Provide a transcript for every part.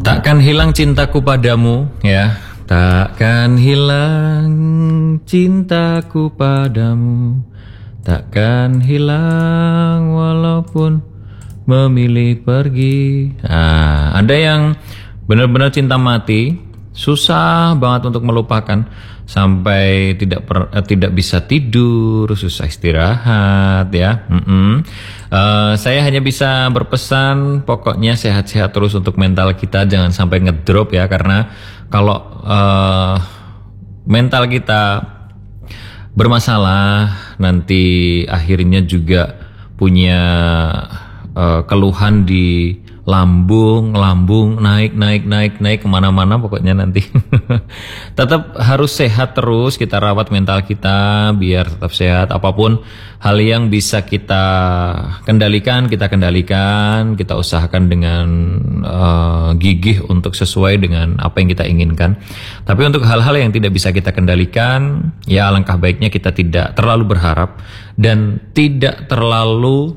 Takkan hilang cintaku padamu, ya. Takkan hilang cintaku padamu. Takkan hilang walaupun memilih pergi. Nah, ada yang benar-benar cinta mati, susah banget untuk melupakan, sampai tidak bisa tidur, susah istirahat, ya. Saya hanya bisa berpesan, pokoknya sehat-sehat terus untuk mental kita, jangan sampai ngedrop ya, karena kalau mental kita bermasalah, nanti akhirnya juga punya keluhan di lambung naik kemana-mana pokoknya nanti. Tetap harus sehat terus, kita rawat mental kita biar tetap sehat. Apapun hal yang bisa kita kendalikan, kita usahakan dengan gigih untuk sesuai dengan apa yang kita inginkan. Tapi untuk hal-hal yang tidak bisa kita kendalikan, ya alangkah baiknya kita tidak terlalu berharap dan tidak terlalu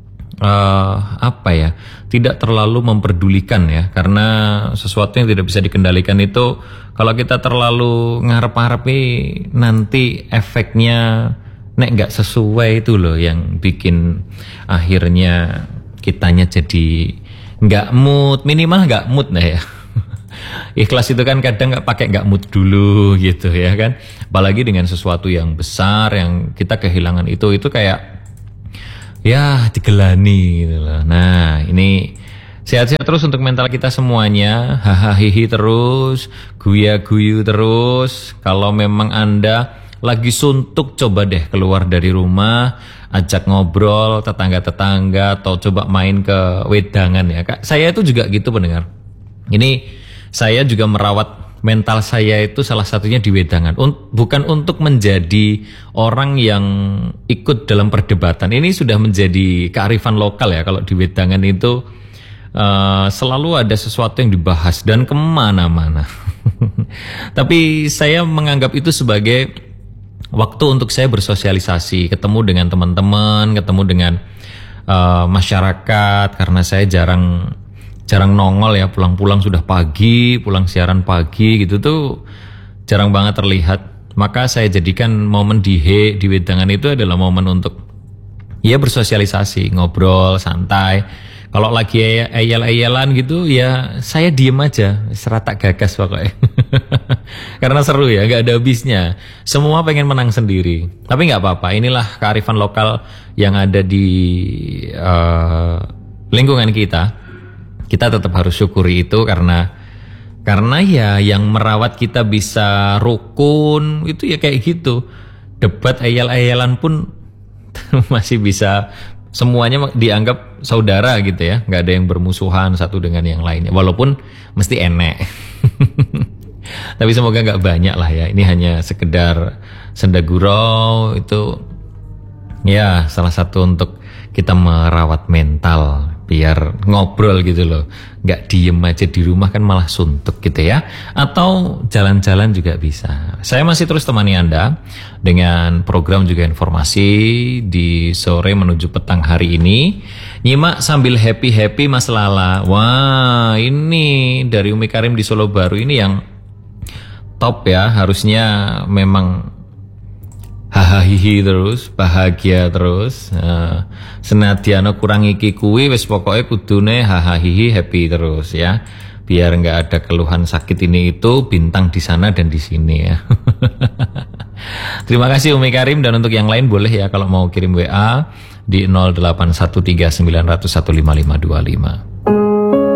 tidak terlalu memperdulikan, ya, karena sesuatu yang tidak bisa dikendalikan itu kalau kita terlalu ngarep-ngarepi, nanti efeknya nek nggak sesuai itu loh yang bikin akhirnya kitanya jadi nggak mood, minimal nggak mood ya. Ikhlas itu kan kadang nggak mood dulu gitu ya kan, apalagi dengan sesuatu yang besar yang kita kehilangan itu kayak ya digelani gitu loh. Nah, ini sehat-sehat terus untuk mental kita semuanya. Hahaha terus, guya-guyu terus. Kalau memang Anda lagi suntuk, coba deh keluar dari rumah, ajak ngobrol tetangga-tetangga, atau coba main ke wedangan ya Kak. Saya itu juga gitu pendengar. Ini saya juga merawat mental saya itu salah satunya di wedangan. Bukan untuk menjadi orang yang ikut dalam perdebatan. Ini sudah menjadi kearifan lokal ya. Kalau di wedangan itu selalu ada sesuatu yang dibahas dan kemana-mana. Tapi saya menganggap itu sebagai waktu untuk saya bersosialisasi, ketemu dengan teman-teman, ketemu dengan masyarakat. Karena saya jarang nongol ya, pulang sudah pagi, pulang siaran pagi gitu tuh jarang banget terlihat. Maka saya jadikan momen di wedangan itu adalah momen untuk ya bersosialisasi, ngobrol, santai. Kalau lagi ayel-ayelan gitu ya saya diem aja, serata gagas pokoknya. Karena seru ya, gak ada habisnya. Semua pengen menang sendiri. Tapi gak apa-apa, inilah kearifan lokal yang ada di lingkungan kita. Kita tetap harus syukuri itu karena ya yang merawat kita bisa rukun itu ya kayak gitu. Debat ayel-ayelan pun masih bisa, semuanya dianggap saudara gitu ya. Gak ada yang bermusuhan satu dengan yang lainnya, walaupun mesti enek. Tapi semoga gak banyak lah ya. Ini hanya sekedar sendagurau, itu ya salah satu untuk kita merawat mental biar ngobrol gitu loh, nggak diem aja di rumah kan malah suntuk gitu ya. Atau jalan-jalan juga bisa. Saya masih terus temani Anda dengan program juga informasi di sore menuju petang hari ini. Nyimak sambil happy Mas Lala. Wah, ini dari Umi Karim di Solo Baru ini yang top ya. Harusnya memang hahaha terus, bahagia terus. Senadyan kurang iki kuwi wis pokoknya kudune hahaha happy terus ya. Biar nggak ada keluhan sakit ini itu, bintang di sana dan di sini ya. Terima kasih Umi Karim, dan untuk yang lain boleh ya kalau mau kirim WA di 081390015525.